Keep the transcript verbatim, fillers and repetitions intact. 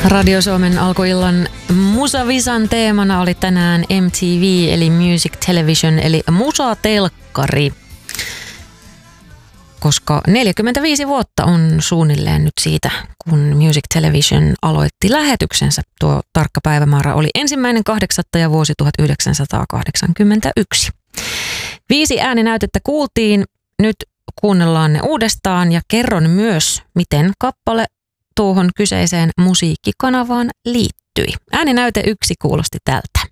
Radio Suomen alkuillan Musavisan teemana oli tänään M T V eli Music Television eli musatelkkari. Koska neljäkymmentäviisi vuotta on suunnilleen nyt siitä, kun Music Television aloitti lähetyksensä. Tuo tarkka päivämäärä oli ensimmäinen kahdeksatta ja vuosi tuhatyhdeksänsataakahdeksankymmentäyksi. Viisi ääninäytettä kuultiin, nyt kuunnellaan ne uudestaan ja kerron myös, miten kappale tuohon kyseiseen musiikkikanavaan liittyi. Ääninäyte yksi kuulosti tältä.